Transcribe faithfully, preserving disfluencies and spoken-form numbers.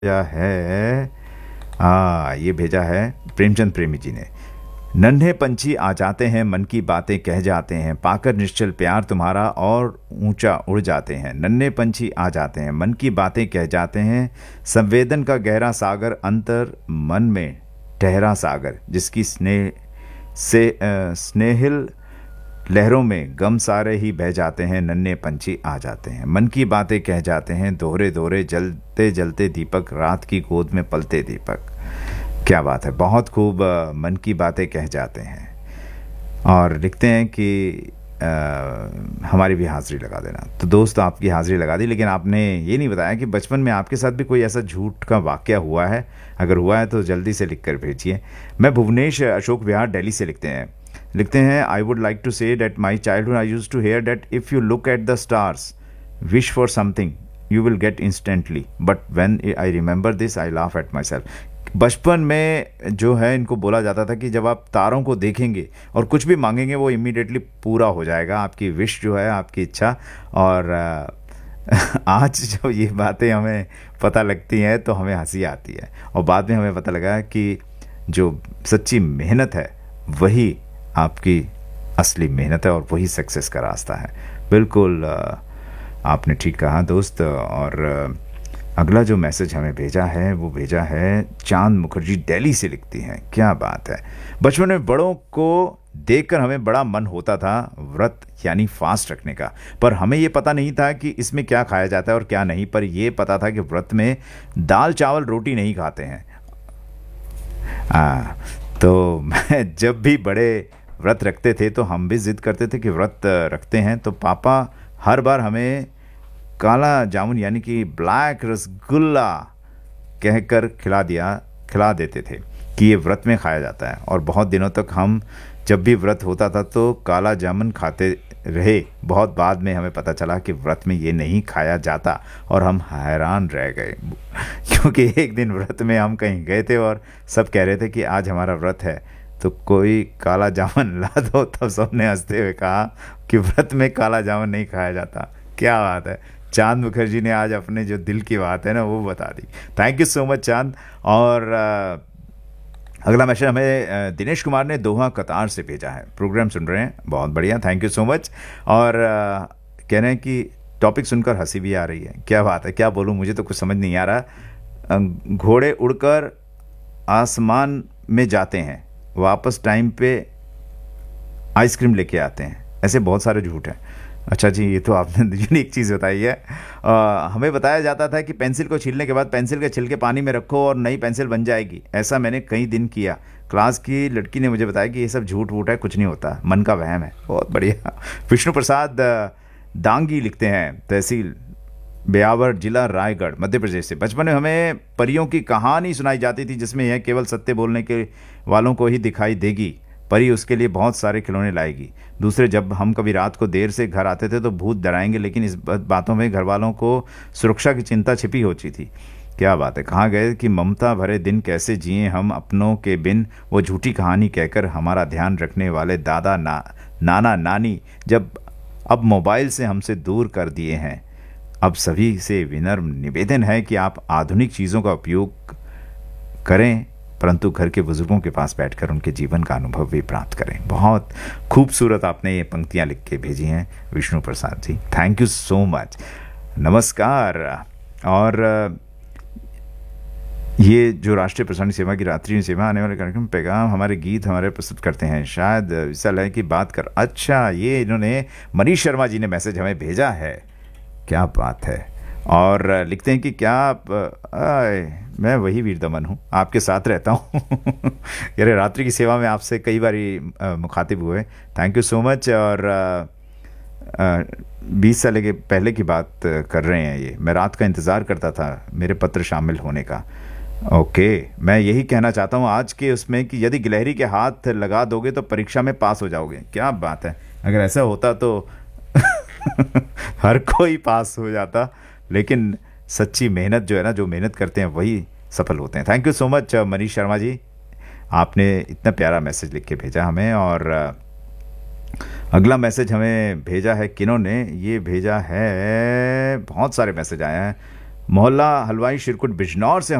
भेजा है। हाँ, ये भेजा है प्रेमचंद प्रेमी जी ने। नन्हे पंछी आ जाते हैं, मन की बातें कह जाते हैं, पाकर निश्चल प्यार तुम्हारा और ऊंचा उड़ जाते हैं। नन्हे पंछी आ जाते हैं, मन की बातें कह जाते हैं, संवेदन का गहरा सागर अंतर मन में ठहरा सागर, जिसकी स्नेह से अ, स्नेहिल लहरों में गम सारे ही बह जाते हैं। नन्हे पंछी आ जाते हैं, मन की बातें कह जाते हैं, दोहरे दोहरे जलते जलते दीपक, रात की गोद में पलते दीपक। क्या बात है, बहुत खूब। अ, मन की बातें कह जाते हैं और लिखते हैं कि आ, हमारी भी हाजिरी लगा देना। तो दोस्त आपकी हाजिरी लगा दी, लेकिन आपने ये नहीं बताया कि बचपन में आपके साथ भी कोई ऐसा झूठ का वाकया हुआ है। अगर हुआ है तो जल्दी से लिख कर भेजिए। मैं भुवनेश अशोक विहार दिल्ली से लिखते हैं लिखते हैं I would like to say that my childhood I use to hair that if you look at the stars wish for something you will get instantly, but when I remember this I laugh at my self. बचपन में जो है इनको बोला जाता था कि जब आप तारों को देखेंगे और कुछ भी मांगेंगे वो इमीडिएटली पूरा हो जाएगा, आपकी विश जो है, आपकी इच्छा। और आज जब ये बातें हमें पता लगती हैं तो हमें हंसी आती है, और बाद में हमें पता लगा कि जो सच्ची मेहनत है वही आपकी असली मेहनत है और वही सक्सेस का रास्ता है। बिल्कुल आपने ठीक कहा दोस्त। और अगला जो मैसेज हमें भेजा है वो भेजा है चांद मुखर्जी दिल्ली से लिखती हैं। क्या बात है, बचपन में बड़ों को देखकर हमें बड़ा मन होता था व्रत यानी फास्ट रखने का, पर हमें ये पता नहीं था कि इसमें क्या खाया जाता है और क्या नहीं। पर यह पता था कि व्रत में दाल चावल रोटी नहीं खाते हैं। आ, तो मैं जब भी बड़े व्रत रखते थे तो हम भी जिद करते थे कि व्रत रखते हैं, तो पापा हर बार हमें काला जामुन यानी कि ब्लैक रसगुल्ला कहकर खिला दिया खिला देते थे कि ये व्रत में खाया जाता है। और बहुत दिनों तक हम जब भी व्रत होता था तो काला जामुन खाते रहे। बहुत बाद में हमें पता चला कि व्रत में ये नहीं खाया जाता और हम हैरान रह गए, क्योंकि एक दिन व्रत में हम कहीं गए थे और सब कह रहे थे कि आज हमारा व्रत है तो कोई काला जामुन ला दो। तब सबने हंसते हुए कहा कि व्रत में काला जामुन नहीं खाया जाता। क्या बात है, चांद मुखर्जी ने आज अपने जो दिल की बात है ना वो बता दी। थैंक यू सो मच चांद। और आ, अगला मैसेज हमें दिनेश कुमार ने दोहा कतार से भेजा है। प्रोग्राम सुन रहे हैं, बहुत बढ़िया, थैंक यू सो मच। और आ, कह रहे हैं कि टॉपिक सुनकर हंसी भी आ रही है। क्या बात है, क्या बोलूँ, मुझे तो कुछ समझ नहीं आ रहा। घोड़े उड़कर आसमान में जाते हैं, वापस टाइम पे आइसक्रीम लेके आते हैं। ऐसे बहुत सारे झूठ हैं। अच्छा जी, ये तो आपने यूनिक चीज़ बताई है। आ, हमें बताया जाता था कि पेंसिल को छीलने के बाद पेंसिल के छिलके पानी में रखो और नई पेंसिल बन जाएगी। ऐसा मैंने कई दिन किया। क्लास की लड़की ने मुझे बताया कि ये सब झूठ वूठ है, कुछ नहीं होता, मन का वहम है। बहुत बढ़िया। विष्णु प्रसाद दांगी लिखते हैं, तहसील ब्यावर, जिला रायगढ़, मध्य प्रदेश से। बचपन में हमें परियों की कहानी सुनाई जाती थी जिसमें यह केवल सत्य बोलने के वालों को ही दिखाई देगी, परी उसके लिए बहुत सारे खिलौने लाएगी। दूसरे, जब हम कभी रात को देर से घर आते थे तो भूत डराएंगे, लेकिन इस बातों में घर वालों को सुरक्षा की चिंता छिपी होती थी। क्या बात है, कहाँ गए कि ममता भरे दिन कैसे जिए हम अपनों के बिन, वो झूठी कहानी कहकर हमारा ध्यान रखने वाले दादा ना नाना नानी जब अब मोबाइल से हमसे दूर कर दिए हैं। अब सभी से विनम्र निवेदन है कि आप आधुनिक चीज़ों का उपयोग करें, परंतु घर के बुजुर्गों के पास बैठकर उनके जीवन का अनुभव भी प्राप्त करें। बहुत खूबसूरत आपने ये पंक्तियां लिख के भेजी हैं Vishnu Prasad ji, thank you so much. नमस्कार। और ये जो राष्ट्रीय प्रसारण सेवा की रात्रि सेवा आने वाले कार्यक्रम पैगाम हमारे गीत हमारे प्रस्तुत करते हैं, शायद विशाल है की बात कर। अच्छा, ये इन्होंने मनीष शर्मा जी ने मैसेज हमें भेजा है। क्या बात है। और लिखते हैं कि क्या आप आए, मैं वही वीर दमन हूँ, आपके साथ रहता हूँ। यार रात्रि की सेवा में आपसे कई बारी मुखातिब हुए, थैंक यू सो मच। और बीस साल के पहले की बात कर रहे हैं ये। मैं रात का इंतज़ार करता था मेरे पत्र शामिल होने का। ओके, मैं यही कहना चाहता हूँ आज के उसमें कि यदि गिलहरी के हाथ लगा दोगे तो परीक्षा में पास हो जाओगे। क्या बात है, अगर ऐसा होता तो हर कोई पास हो जाता, लेकिन सच्ची मेहनत जो है ना, जो मेहनत करते हैं वही सफल होते हैं। Thank you so much Manish Sharma ji, आपने इतना प्यारा मैसेज लिख के भेजा हमें। और अगला मैसेज हमें भेजा है किन्होंने, ये भेजा है, बहुत सारे मैसेज आए हैं। मोहल्ला हलवाई शिरकुट बिजनौर से